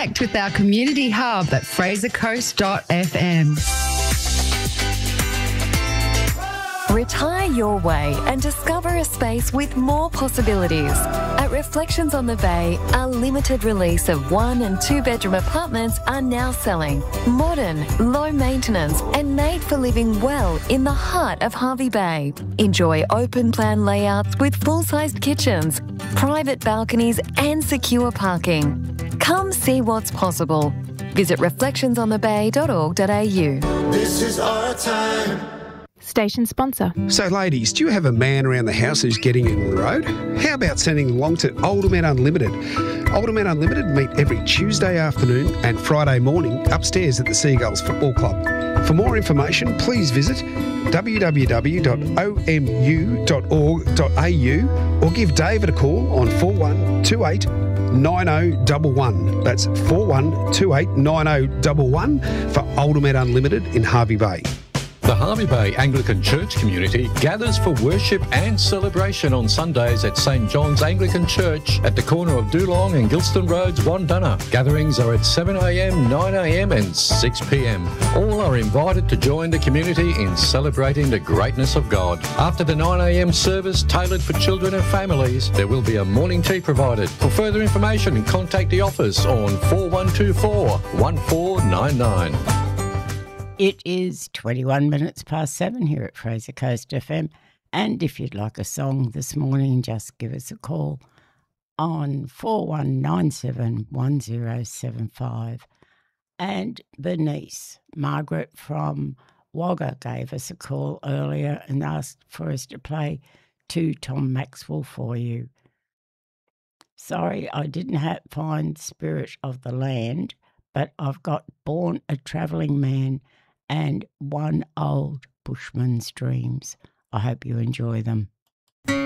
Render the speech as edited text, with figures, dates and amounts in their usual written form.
Connect with our community hub at frasercoast.fm. Retire your way and discover a space with more possibilities. At Reflections on the Bay, a limited release of 1 and 2 bedroom apartments are now selling. Modern, low maintenance and made for living well in the heart of Hervey Bay. Enjoy open plan layouts with full-sized kitchens, private balconies and secure parking. Come see what's possible. Visit reflectionsonthebay.org.au. This is our time. Station sponsor. So ladies, do you have a man around the house who's getting in the road? How about sending along to Older Men Unlimited? Older Men Unlimited meet every Tuesday afternoon and Friday morning upstairs at the Seagulls Football Club. For more information, please visit www.omu.org.au or give David a call on 4128 9011. That's 4128 9011 for Older Men Unlimited in Hervey Bay. The Hervey Bay Anglican Church community gathers for worship and celebration on Sundays at St John's Anglican Church at the corner of Doolong and Gilston Roads, Wandunna. Gatherings are at 7am, 9am and 6pm. All are invited to join the community in celebrating the greatness of God. After the 9am service tailored for children and families, there will be a morning tea provided. For further information, contact the office on 4124 1499. It is 21 minutes past 7 here at Fraser Coast FM. And if you'd like a song this morning, just give us a call on 4197 1075. And Bernice, Margaret from Wagga, gave us a call earlier and asked for us to play to Tom Maxwell for you. Sorry, I didn't find Spirit of the Land, but I've got Born a Travelling Man and One Old Bushman's Dreams. I hope you enjoy them.